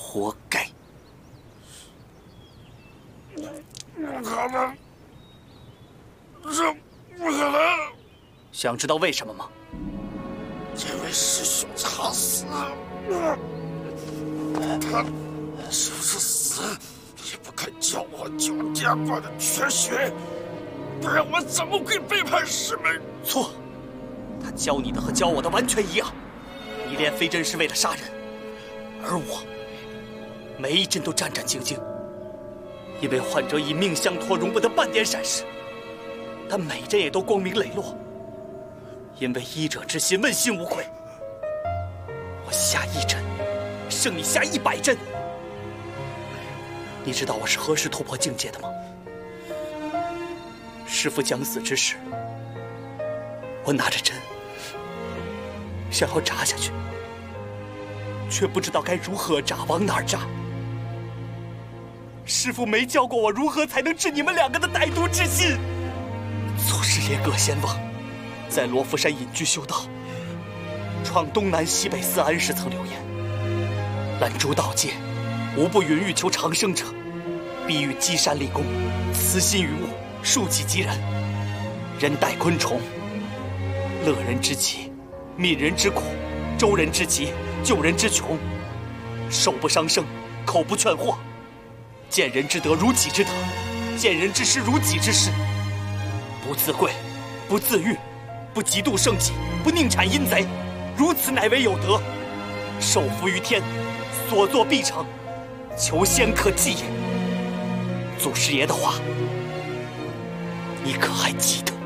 活该！ 不可能，这不可能！ 想知道为什么吗？ 这位师兄他死了，他就是死也不肯教我九天关的绝学，不然我怎么会背叛师门？ 错，他教你的和教我的完全一样。你练飞针是为了杀人，而我每一针都战战兢兢，因为患者以命相托，容不得半点闪失。但每针也都光明磊落，因为医者之心，问心无愧。我下一针，胜你下100针。你知道我是何时突破境界的吗？师父将死之时，我拿着针，想要扎下去，却不知道该如何扎，往哪儿扎。师父没教过我如何才能治你们2个的歹毒之心。祖师爷葛仙翁在罗浮山隐居修道，创东南西北4安时曾留言：拦诸道界，无不云欲求长生者，必欲积善立功，慈心于物，庶己及人。人待昆虫，乐人之奇，悯人之苦，周人之急，救人之穷。手不伤生，口不劝祸，见人之德如己之德，见人之失如己之失。不自贵，不自欲，不嫉妒胜己，不宁产阴贼，如此乃为有德。受福于天，所作必成，求仙可济也。祖师爷的话，你可还记得？